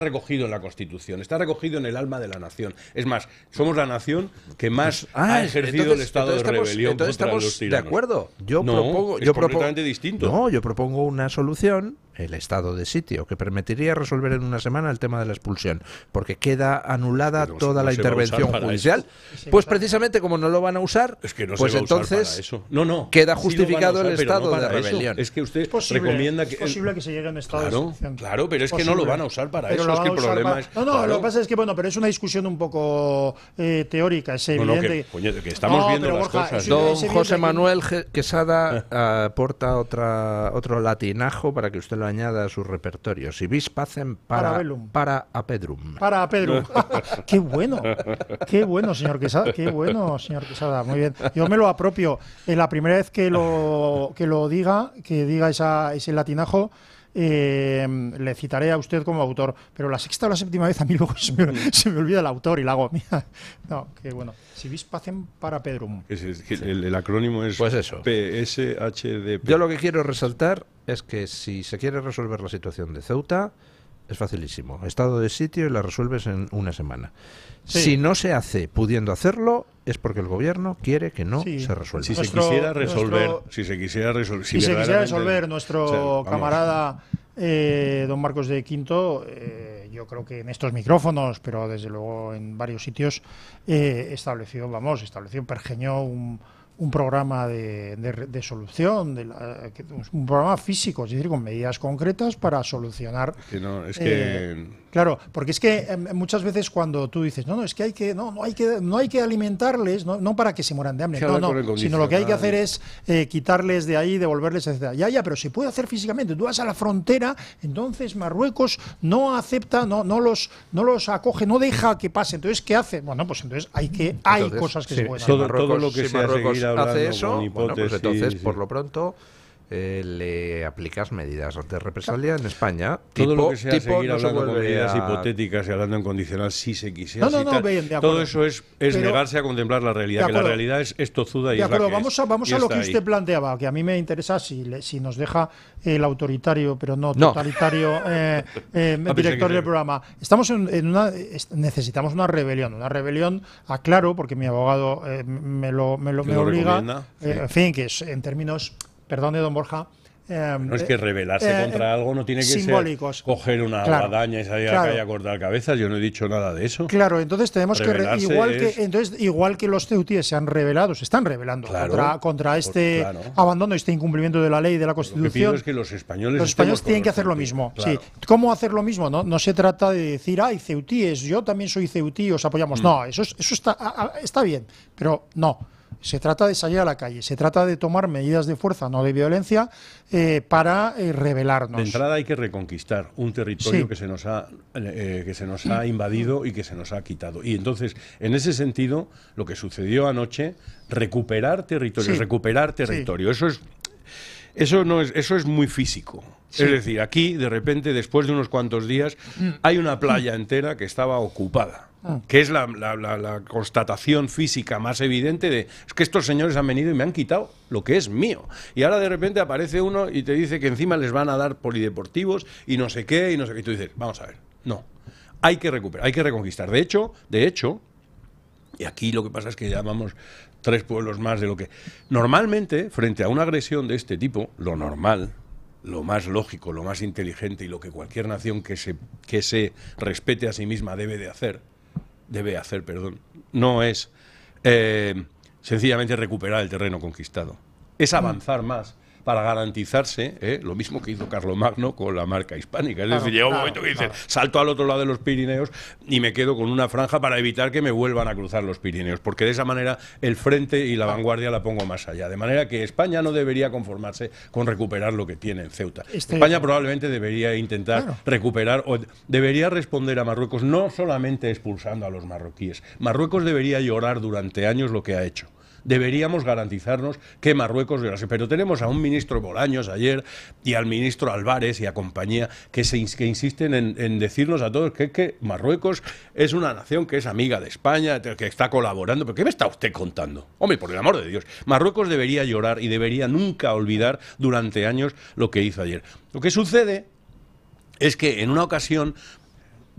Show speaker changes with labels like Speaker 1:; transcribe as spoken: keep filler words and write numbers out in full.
Speaker 1: recogido en la Constitución, está recogido en el alma de la nación. Es más, somos la nación que más
Speaker 2: ah,
Speaker 1: ha ejercido
Speaker 2: entonces,
Speaker 1: el estado de
Speaker 2: estamos,
Speaker 1: rebelión
Speaker 2: entonces
Speaker 1: contra
Speaker 2: estamos
Speaker 1: los tiranos.
Speaker 2: de acuerdo. Yo
Speaker 1: no,
Speaker 2: propongo,
Speaker 1: es
Speaker 2: yo
Speaker 1: completamente
Speaker 2: propongo,
Speaker 1: distinto.
Speaker 2: No, yo propongo una solución, el estado de sitio, que permitiría resolver en una semana el tema de la expulsión, porque queda anulada
Speaker 1: Pero
Speaker 2: toda
Speaker 1: no
Speaker 2: la
Speaker 1: se va a usar
Speaker 2: intervención
Speaker 1: para
Speaker 2: judicial.
Speaker 1: eso.
Speaker 2: Pues precisamente como no lo van a usar,
Speaker 1: Es que no
Speaker 2: pues
Speaker 1: se va a
Speaker 2: entonces
Speaker 1: usar para eso. No, no.
Speaker 2: queda
Speaker 1: Sí
Speaker 2: justificado
Speaker 1: lo van a usar,
Speaker 2: el
Speaker 1: pero
Speaker 2: estado
Speaker 1: no
Speaker 2: de
Speaker 1: para eso.
Speaker 2: rebelión.
Speaker 1: Es que usted
Speaker 3: Es posible,
Speaker 1: recomienda que
Speaker 3: es posible que se llegue a un estado
Speaker 1: claro,
Speaker 3: de excepción.
Speaker 1: claro, pero es que
Speaker 3: Posible.
Speaker 1: no lo van a usar para
Speaker 3: Pero
Speaker 1: eso.
Speaker 3: lo
Speaker 1: Es
Speaker 3: van
Speaker 1: que
Speaker 3: a
Speaker 1: el
Speaker 3: usar
Speaker 1: problema
Speaker 3: para-
Speaker 1: es
Speaker 3: No, no,
Speaker 1: claro.
Speaker 3: lo que pasa es que, bueno, pero es una discusión un poco eh, teórica, es
Speaker 1: No, no,
Speaker 3: evidente.
Speaker 1: que, coño, que estamos
Speaker 3: No,
Speaker 1: viendo
Speaker 3: pero,
Speaker 1: las
Speaker 3: Borja,
Speaker 1: cosas.
Speaker 3: es-
Speaker 2: Don
Speaker 3: evidente
Speaker 2: José
Speaker 3: que-
Speaker 2: Manuel Ge- Quesada aporta otra, otro latinajo para que usted lo añada a su repertorio. Si vis pacem para,
Speaker 3: Parabellum.
Speaker 2: para apedrum.
Speaker 3: Para Pedro. Qué bueno. Qué bueno, señor Quesada. Qué bueno, señor Quesada. Muy bien. Yo me lo apropio. Es la primera vez que lo que lo diga, que diga esa, ese latinajo. Eh, le citaré a usted como autor, pero la sexta o la séptima vez a mí luego se me, se me olvida el autor y la hago mía. No, qué bueno. Si vis pacem para Pedrum.
Speaker 1: Es- es que el, el acrónimo es
Speaker 2: Pues eso.
Speaker 1: P S H D P.
Speaker 2: Yo lo que quiero resaltar es que si se quiere resolver la situación de Ceuta, es facilísimo. Estado de sitio y la resuelves en una semana.
Speaker 3: Sí.
Speaker 2: Si no se hace pudiendo hacerlo, es porque el gobierno quiere que no
Speaker 3: Sí.
Speaker 2: se resuelva.
Speaker 1: Si
Speaker 3: Nuestro-
Speaker 1: se quisiera resolver,
Speaker 3: nuestro-
Speaker 1: si se quisiera resolver,
Speaker 3: Si se quisiera
Speaker 1: verdaderamente-
Speaker 3: resolver, nuestro
Speaker 1: o sea, vamos,
Speaker 3: camarada eh, don Marcos de Quinto, eh, yo creo que en estos micrófonos, pero desde luego en varios sitios, eh, estableció, vamos, estableció, pergeñó un, un programa de, de, de solución, de la, que- un programa físico, es decir, con medidas concretas para solucionar.
Speaker 1: que no, es
Speaker 3: eh,
Speaker 1: que
Speaker 3: Claro, porque es que eh, muchas veces cuando tú dices, no, no, es que hay que, no, no hay que, no hay que alimentarles, no, no para que se mueran de hambre,
Speaker 1: Que
Speaker 3: no,
Speaker 1: habla con
Speaker 3: no,
Speaker 1: el
Speaker 3: sino lo que hay que hacer
Speaker 1: condicional.
Speaker 3: es eh, quitarles de ahí, devolverles, etcétera. Ya, ya, pero se puede hacer físicamente. Tú vas a la frontera, entonces Marruecos no acepta, no, no los, no los acoge, no deja que pase. Entonces, ¿qué hace? Bueno, pues entonces hay que, hay
Speaker 2: Entonces,
Speaker 3: cosas que
Speaker 2: si-
Speaker 3: se pueden
Speaker 2: si
Speaker 3: hacer.
Speaker 1: Todo- todo lo que
Speaker 2: si
Speaker 1: sea
Speaker 2: Marruecos
Speaker 1: seguir hablando
Speaker 2: hace eso,
Speaker 1: con
Speaker 2: bueno, pues
Speaker 1: hipótesis,
Speaker 2: entonces,
Speaker 1: sí.
Speaker 2: por lo pronto, eh, le aplicas medidas de represalia en España.
Speaker 1: todo
Speaker 2: tipo,
Speaker 1: lo que sea
Speaker 2: tipo
Speaker 1: seguir
Speaker 2: no se
Speaker 1: hablando con
Speaker 2: vuelve
Speaker 1: medidas
Speaker 2: a-
Speaker 1: hipotéticas y hablando en condicional si se quisiera.
Speaker 3: No, no,
Speaker 1: si
Speaker 3: no,
Speaker 1: tal,
Speaker 3: bien, de acuerdo.
Speaker 1: todo eso es, es
Speaker 3: Pero-
Speaker 1: negarse a contemplar la realidad,
Speaker 3: De
Speaker 1: que la
Speaker 3: acuerdo.
Speaker 1: realidad es, es tozuda y
Speaker 3: De
Speaker 1: es la
Speaker 3: acuerdo,
Speaker 1: que
Speaker 3: vamos
Speaker 1: es,
Speaker 3: a, vamos
Speaker 1: y
Speaker 3: a lo
Speaker 1: está
Speaker 3: que
Speaker 1: ahí.
Speaker 3: usted planteaba, que a mí me interesa si, le- si nos deja el autoritario, pero no
Speaker 2: No.
Speaker 3: totalitario, eh, eh,
Speaker 1: pensé
Speaker 3: director
Speaker 1: que
Speaker 3: del
Speaker 1: sí.
Speaker 3: programa. Estamos en, en una, es- necesitamos una rebelión, una rebelión, aclaro, porque mi abogado eh, me lo, me lo
Speaker 1: Que
Speaker 3: me
Speaker 1: lo
Speaker 3: obliga,
Speaker 1: recomienda,
Speaker 3: eh,
Speaker 1: sí.
Speaker 3: en fin, que es en términos, perdone don Borja, eh,
Speaker 1: No es que rebelarse
Speaker 3: eh,
Speaker 1: contra
Speaker 3: eh,
Speaker 1: algo no tiene que
Speaker 3: simbólicos.
Speaker 1: ser coger una
Speaker 3: Claro,
Speaker 1: guadaña y salir a
Speaker 3: claro.
Speaker 1: la calle a cortar cabezas. Yo no he dicho nada de eso.
Speaker 3: Claro, entonces tenemos que re-
Speaker 1: Rebelarse
Speaker 3: igual
Speaker 1: es-
Speaker 3: que entonces igual que los ceutíes se han rebelado, se están rebelando
Speaker 1: Claro,
Speaker 3: contra, contra
Speaker 1: pues
Speaker 3: este
Speaker 1: claro.
Speaker 3: abandono, este incumplimiento de la ley y de la
Speaker 1: Lo que pido
Speaker 3: Constitución.
Speaker 1: es que los españoles,
Speaker 3: Los
Speaker 1: estemos
Speaker 3: españoles
Speaker 1: con
Speaker 3: tienen
Speaker 1: los
Speaker 3: que hacer lo
Speaker 1: ceutíes.
Speaker 3: mismo.
Speaker 1: Claro.
Speaker 3: Sí. ¿Cómo hacer lo mismo? No, no se trata de decir, ay, ceutíes, yo también soy ceutí, os apoyamos.
Speaker 1: Mm.
Speaker 3: No, eso, es- eso está, a- a- está bien, pero no. Se trata de salir a la calle, se trata de tomar medidas de fuerza, no de violencia, eh, para eh, rebelarnos.
Speaker 1: De entrada hay que reconquistar un territorio
Speaker 3: Sí.
Speaker 1: que se nos ha eh, que se nos ha invadido y que se nos ha quitado. Y entonces, en ese sentido, lo que sucedió anoche, recuperar territorio,
Speaker 3: Sí.
Speaker 1: recuperar territorio. Eso es eso no es eso es muy físico.
Speaker 3: Sí.
Speaker 1: Es decir, aquí de repente después de unos cuantos días hay una playa entera que estaba ocupada. Que es la, la- la- la constatación física más evidente de es que estos señores han venido y me han quitado lo que es mío. Y ahora de repente aparece uno y te dice que encima les van a dar polideportivos y no sé qué, y no sé qué. Y tú dices, vamos a ver, no. Hay que recuperar, hay que reconquistar. De hecho, de hecho, y aquí lo que pasa es que llamamos tres pueblos más de lo que... Normalmente, frente a una agresión de este tipo, lo normal, lo más lógico, lo más inteligente y lo que cualquier nación que se, que se respete a sí misma debe de hacer, debe hacer, perdón, no es eh, sencillamente recuperar el terreno conquistado. Es avanzar más para garantizarse, ¿eh? Lo mismo que hizo Carlomagno con la marca hispánica. Es
Speaker 3: Claro,
Speaker 1: decir, llega un
Speaker 3: claro,
Speaker 1: momento que dices,
Speaker 3: claro.
Speaker 1: salto al otro lado de los Pirineos y me quedo con una franja para evitar que me vuelvan a cruzar los Pirineos, porque de esa manera el frente y la vanguardia la pongo más allá. De manera que España no debería conformarse con recuperar lo que tiene en Ceuta.
Speaker 3: Este-
Speaker 1: España probablemente debería intentar
Speaker 3: Claro.
Speaker 1: recuperar o debería responder a Marruecos no solamente expulsando a los marroquíes. Marruecos debería llorar durante años lo que ha hecho. Deberíamos garantizarnos que Marruecos llorase. Pero tenemos a un ministro Bolaños ayer y al ministro Álvarez y a compañía que, se, ins- que insisten en, en decirnos a todos que, que Marruecos es una nación que es amiga de España, que está colaborando. ¿Pero qué me está usted contando? Hombre, por el amor de Dios. Marruecos debería llorar y debería nunca olvidar durante años lo que hizo ayer. Lo que sucede es que en una ocasión